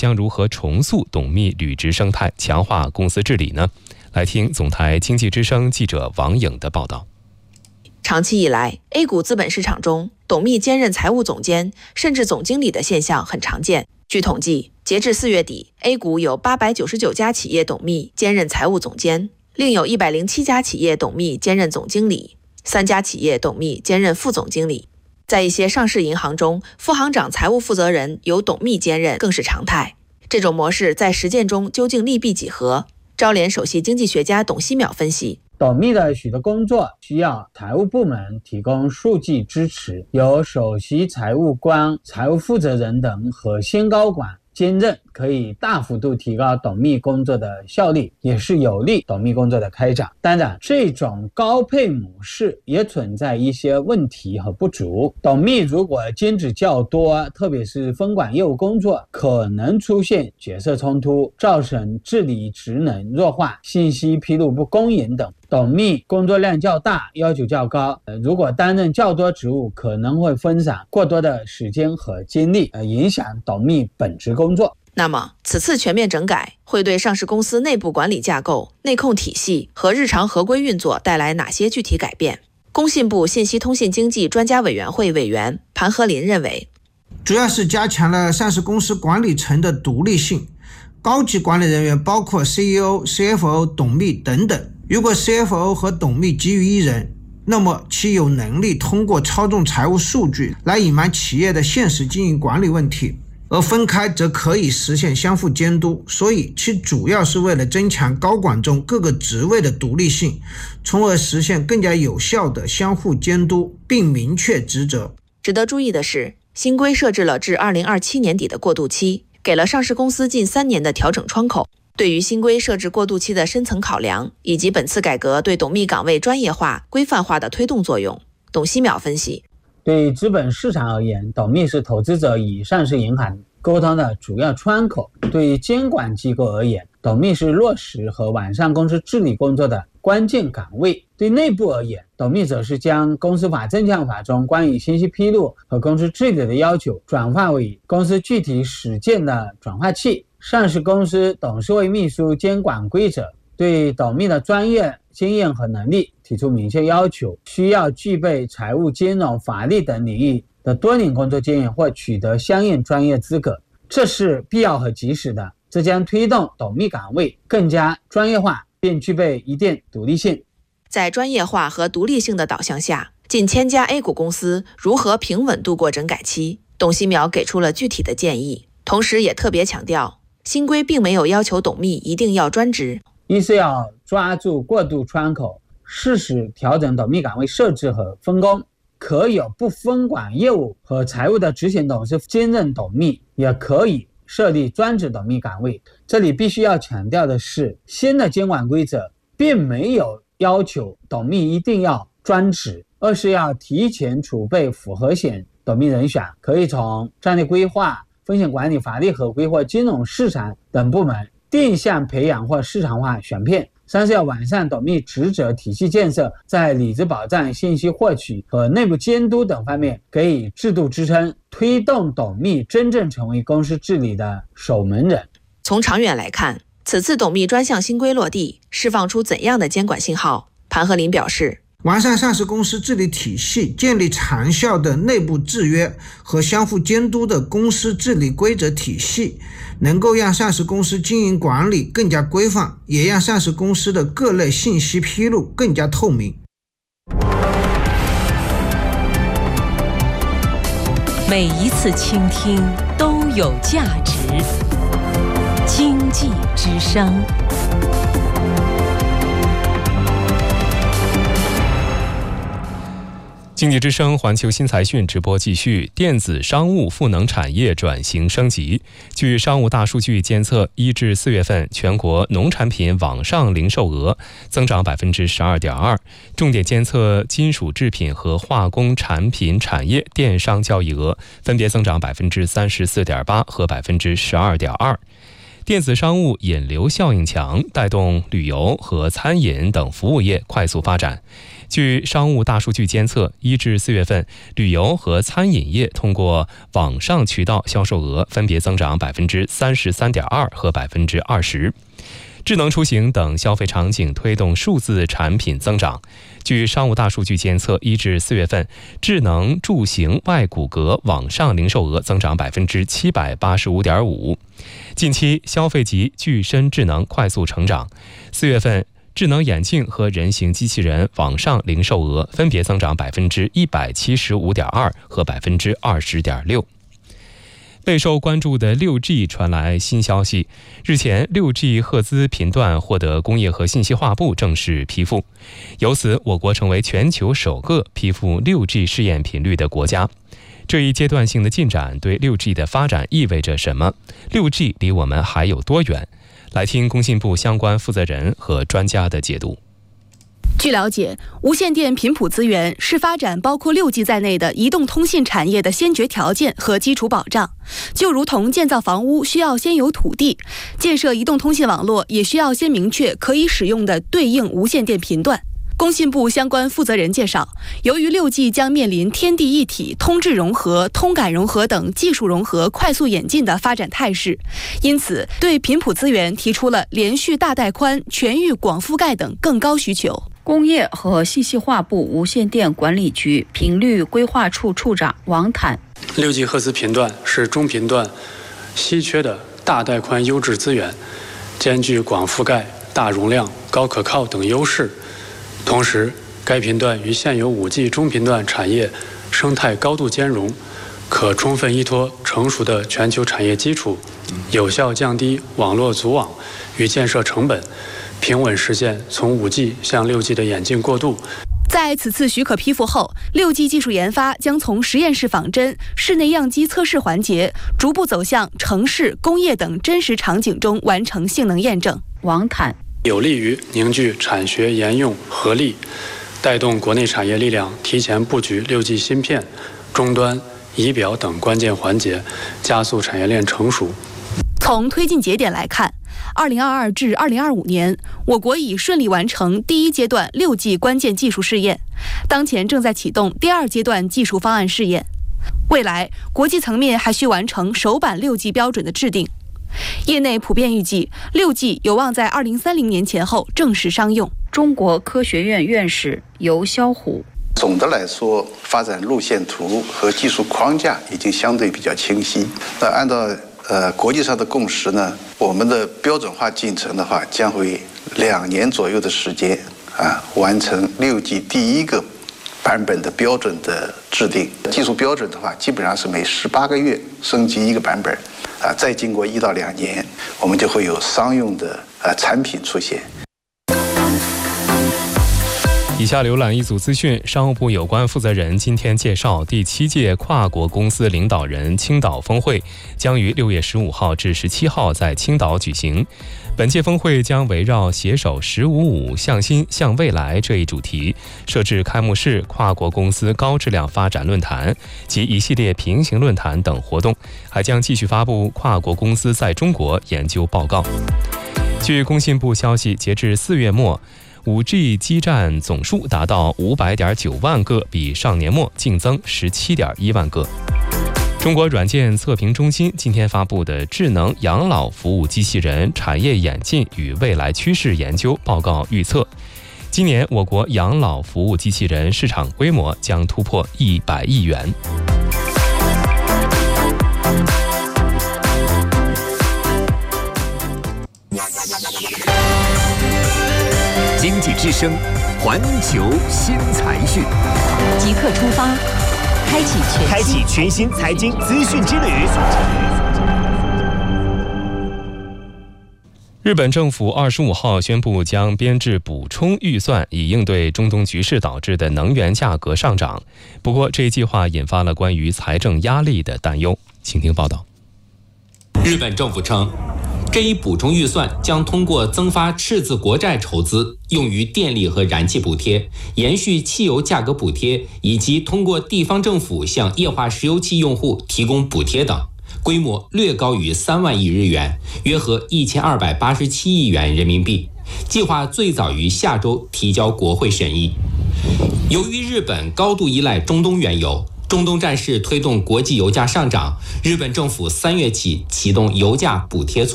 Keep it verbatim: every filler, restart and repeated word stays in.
将如何重塑董秘履职生态，强化公司治理呢？来听总台经济之声记者王颖的报道。 长期以来 ，A 股资本市场中，董秘兼任财务总监甚至总经理的现象很常见。据统计，截至四月底 ，A 股有八百九十九家企业董秘兼任财务总监，另有一百零七家企业董秘兼任总经理，三家企业董秘兼任副总经理。在一些上市银行中，副行长财务负责人由董秘兼任更是常态。这种模式在实践中究竟利弊几何？招联首席经济学家董希淼分析， 董秘的许多工作需要财务部门提供数据支持，由首席财务官、财务负责人等核心高管兼任，可以大幅度提高董秘工作的效率，也是有利董秘工作的开展。当然，这种高配模式也存在一些问题和不足。董秘如果兼职较多，特别是分管业务工作，可能出现角色冲突，造成治理职能弱化、信息披露不公允等。董秘工作量较大，要求较高，呃、如果担任较多职务，可能会分散过多的时间和精力，呃、影响董秘本职工作。 那么，此次全面整改会对上市公司内部管理架构、内控体系和日常合规运作带来哪些具体改变？工信部信息通信经济专家委员会委员盘和林认为， 主要是加强了上市公司管理层的独立性，高级管理人员包括 C E O、C F O、董秘等等。如果 C F O 和董秘基于一人，那么其有能力通过操纵财务数据来隐瞒企业的现实经营管理问题，而分开则可以实现相互监督，所以其主要是为了增强高管中各个职位的独立性，从而实现更加有效的相互监督，并明确职责。 值得注意的是，新规设置了至二零二七年底的过渡期，给了上市公司近三年的调整窗口。对于新规设置过渡期的深层考量，以及本次改革对董秘岗位专业化、规范化的推动作用，董希淼分析， 对资本市场而言，董秘是投资者与上市银行沟通的主要窗口；对于监管机构而言，董秘是落实和完善公司治理工作的关键岗位；对内部而言，董秘则是将公司法、证券法中关于信息披露和公司治理的要求转化为公司具体实践的转化器。上市公司董事会秘书监管规则对董秘的专业经验和能力提出明确要求，需要具备财务、金融、法律等领域的多年工作经验或取得相应专业资格，这是必要和及时的。这将推动董秘岗位更加专业化，并具备一定独立性。 在专业化和独立性的导向下，近千家 A 股公司如何平稳度过整改期？董希淼给出了具体的建议，同时也特别强调，新规并没有要求董秘一定要专职， 一是要抓住过渡窗口，适时调整董秘岗位设置和分工，可有不分管业务和财务的执行董事兼任董秘，也可以设立专职董秘岗位。这里必须要强调的是，新的监管规则并没有要求董秘一定要专职，而是要提前储备符合险董秘人选，可以从战略规划、风险管理、法律合规或金融市场等部门定向培养或市场化选片。三是要完善董秘职责体系建设，在履职保障、信息获取和内部监督等方面给予制度支撑，推动董秘真正成为公司治理的守门人。 从长远来看，此次董秘专项新规落地，释放出怎样的监管信号？盘和林表示， 完善上市公司治理体系，建立长效的内部制约和相互监督的公司治理规则体系，能够让上市公司经营管理更加规范，也让上市公司的各类信息披露更加透明。 每一次倾听都有价值。经济之声。 经济之声环球新财讯直播继续。电子商务赋能产业转型升级。据商务大数据监测，一至四月份全国农产品网上零售额增长百分之十二点二，重点监测金属制品和化工产品产业电商交易额分别增长百分之三十四点八和百分之十二点二。 电子商务引流效应强，带动旅游和餐饮等服务业快速发展。据商务大数据监测，一至四月份，旅游和餐饮业通过网上渠道销售额分别增长百分之三十三点二和百分之二十。智能出行等消费场景推动数字产品增长。据商务大数据监测，一至四月份，智能住行外骨骼网上零售额增长百分之七百八十五点五。近期，消费级具身智能快速成长。四月份，智能眼镜和人形机器人网上零售额分别增长百分之一百七十五点二和百分之二十点六。备受关注的 六 G 传来新消息，日前 六 G 赫兹频段获得工业和信息化部正式批复，由此我国成为全球首个批复 六 G 试验频率的国家。这一阶段性的进展对 六 G 的发展意味着什么？ 六 G 离我们还有多远？来听工信部相关负责人和专家的解读。 据了解，无线电频谱资源是发展包括 六 G 在内的移动通信产业的先决条件和基础保障。就如同建造房屋需要先有土地，建设移动通信网络也需要先明确可以使用的对应无线电频段。工信部相关负责人介绍，由于 六 G 将面临天地一体、通智融合、通感融合等技术融合快速演进的发展态势，因此对频谱资源提出了连续大带宽、全域广覆盖等更高需求。 工业和信息化部无线电管理局频率规划处处长王坦， 六 G 赫兹频段是中频段稀缺的大带宽优质资源，兼具广覆盖、大容量、高可靠等优势。同时，该频段与现有 五 G 中频段产业生态高度兼容，可充分依托成熟的全球产业基础，有效降低网络组网与建设成本，平稳实现从 五 G 向 六 G 的演进过渡。 在此次许可批复后， 六 G 技术研发将从实验室仿真、室内样机测试环节，逐步走向城市、工业等真实场景中完成性能验证。 王坦， 有利于凝聚产学研用合力，带动国内产业力量提前布局 六 G 芯片、终端、仪表等关键环节，加速产业链成熟。 从推进节点来看，二零二二至二零二五年，我国已顺利完成第一阶段 六 G 关键技术试验，当前正在启动第二阶段技术方案试验。未来，国际层面还需完成首版 六 G 标准的制定。业内普遍预计 六 G 有望在二零三零年前后正式商用。 中国科学院院士游霄虎， 总的来说，发展路线图和技术框架已经相对比较清晰。那按照呃国际上的共识呢，我们的标准化进程的话，将会两年左右的时间啊，完成 六 G 第一个版本的标准的制定。技术标准的话，基本上是每十八个月升级一个版本，啊，再经过一到两年，我们就会有商用的呃产品出现。 以下浏览一组资讯，商务部有关负责人今天介绍，第七届跨国公司领导人青岛峰会将于六月十五号至十七号在青岛举行。本届峰会将围绕携手“十五五”向新向未来这一主题，设置开幕式、跨国公司高质量发展论坛及一系列平行论坛等活动，还将继续发布跨国公司在中国研究报告。据工信部消息，截至四月末，五 G 基站总数达到五百点九万个，比上年末净增十七点一万个。中国软件测评中心今天发布的智能养老服务机器人产业演进与未来趋势研究报告预测，今年我国养老服务机器人市场规模将突破一百亿元。 经济之声，环球新财讯， 即刻出发，开启全开启全新财经资讯之旅。 日本政府二十五号宣布将编制补充预算，以应对中东局势导致的能源价格上涨。不过，这一计划引发了关于财政压力的担忧。请听报道。 日本政府称，这一补充预算将通过增发赤字国债筹资，用于电力和燃气补贴，延续汽油价格补贴，以及通过地方政府向液化石油气用户提供补贴等。 规模略高于三万亿日元，约合一千二百八十七亿元人民币，计划最早于下周提交国会审议。由于日本高度依赖中东原油，中东战事推动国际油价上涨，日本政府三月起启动油价补贴措施。